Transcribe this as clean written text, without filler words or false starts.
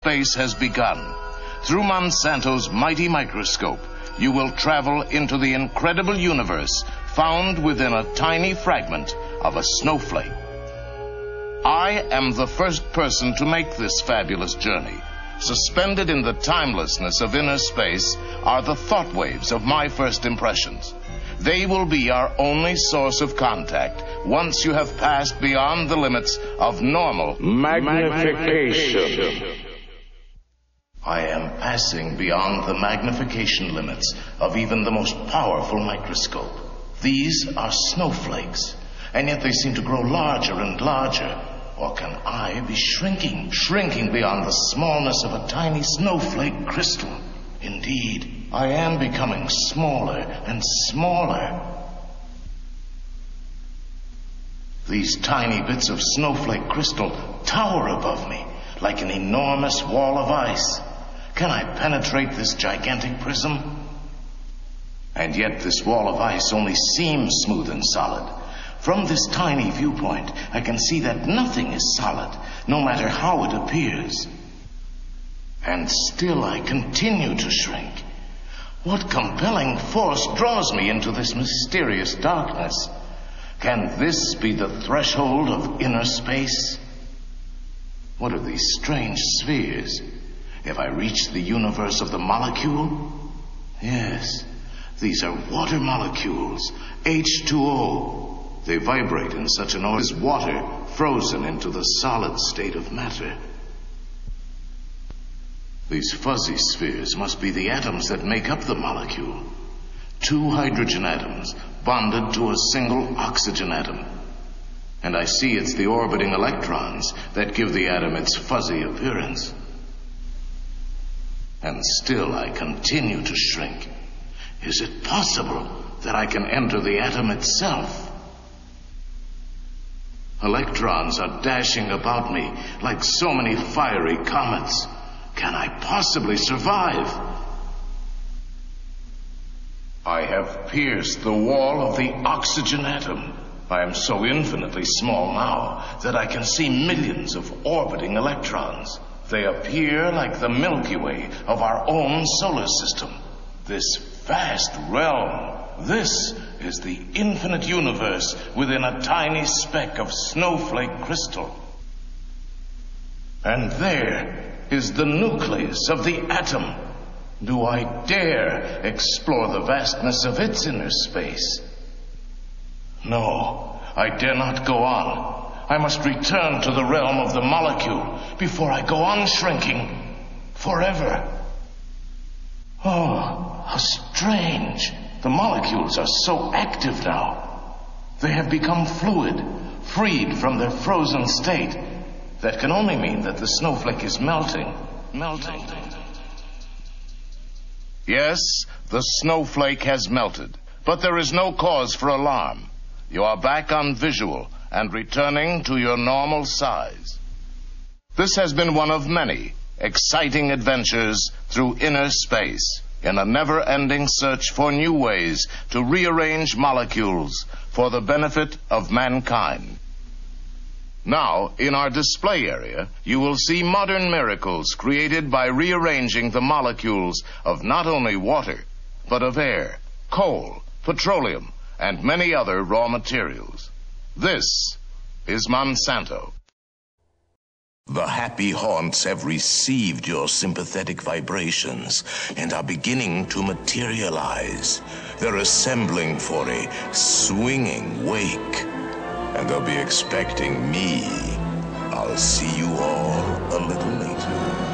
space has begun. Through Monsanto's mighty microscope, you will travel into the incredible universe found within a tiny fragment of a snowflake. I am the first person to make this fabulous journey. Suspended in the timelessness of inner space are the thought waves of my first impressions. They will be our only source of contact once you have passed beyond the limits of normal magnification. I am passing beyond the magnification limits of even the most powerful microscope. These are snowflakes, and yet they seem to grow larger and larger. Or can I be shrinking beyond the smallness of a tiny snowflake crystal? Indeed, I am becoming smaller and smaller. These tiny bits of snowflake crystal tower above me like an enormous wall of ice. Can I penetrate this gigantic prism? And yet this wall of ice only seems smooth and solid. From this tiny viewpoint, I can see that nothing is solid, no matter how it appears. And still I continue to shrink. What compelling force draws me into this mysterious darkness? Can this be the threshold of inner space? What are these strange spheres? Have I reached the universe of the molecule? Yes, these are water molecules, H2O. They vibrate in such an order as water frozen into the solid state of matter. These fuzzy spheres must be the atoms that make up the molecule. 2 hydrogen atoms bonded to a single oxygen atom. And I see it's the orbiting electrons that give the atom its fuzzy appearance. And still I continue to shrink. Is it possible that I can enter the atom itself? Electrons are dashing about me like so many fiery comets. Can I possibly survive? I have pierced the wall of the oxygen atom. I am so infinitely small now that I can see millions of orbiting electrons. They appear like the Milky Way of our own solar system. This vast realm, this is the infinite universe within a tiny speck of snowflake crystal. And there is the nucleus of the atom. Do I dare explore the vastness of its inner space? No, I dare not go on. I must return to the realm of the molecule before I go on shrinking forever. Oh, how strange. The molecules are so active now. They have become fluid, freed from their frozen state. That can only mean that the snowflake is melting. Yes, the snowflake has melted, but there is no cause for alarm. You are back on visual and returning to your normal size. This has been one of many exciting adventures through inner space in a never-ending search for new ways to rearrange molecules for the benefit of mankind. Now, in our display area, you will see modern miracles created by rearranging the molecules of not only water, but of air, coal, petroleum, and many other raw materials. This is Monsanto. The happy haunts have received your sympathetic vibrations and are beginning to materialize. They're assembling for a swinging wake, and they'll be expecting me. I'll see you all a little later.